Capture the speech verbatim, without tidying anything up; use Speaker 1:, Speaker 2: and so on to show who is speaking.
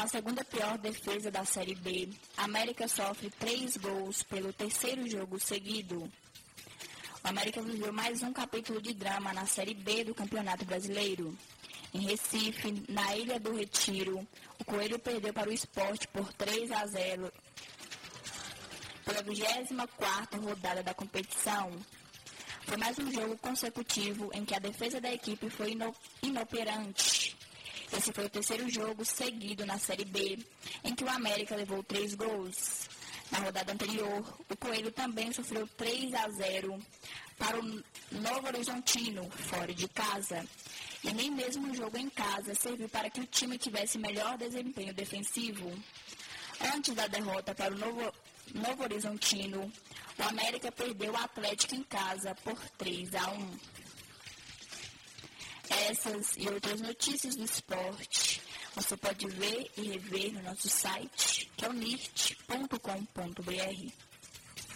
Speaker 1: a segunda pior defesa da Série B, a América sofre três gols pelo terceiro jogo seguido. O América viveu mais um capítulo de drama na Série B do Campeonato Brasileiro. Em Recife, na Ilha do Retiro, o Coelho perdeu para o Sport por três a zero pela vigésima quarta rodada da competição. Foi mais um jogo consecutivo em que a defesa da equipe foi inoperante. Esse foi o terceiro jogo seguido na Série B, em que o América levou três gols. Na rodada anterior, o Coelho também sofreu três a zero para o Novo Horizontino, fora de casa. E nem mesmo o jogo em casa serviu para que o time tivesse melhor desempenho defensivo. Antes da derrota para o Novo, Novo Horizontino, o América perdeu o Atlético em casa por três a um. Essas e outras notícias do esporte você pode ver e rever no nosso site, que é o nirt ponto com ponto br.